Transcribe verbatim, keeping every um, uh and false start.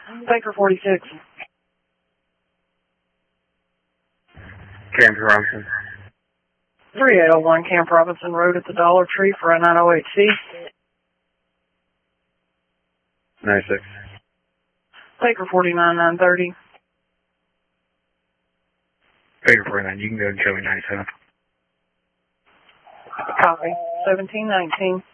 Baker forty-six. Camp Robinson. thirty-eight oh one Camp Robinson Road at the Dollar Tree for a nine oh eight C. ninety-six. Baker forty-nine nine thirty. Baker forty-nine, you can go and show me ninety-seven. Copy. seventeen nineteen.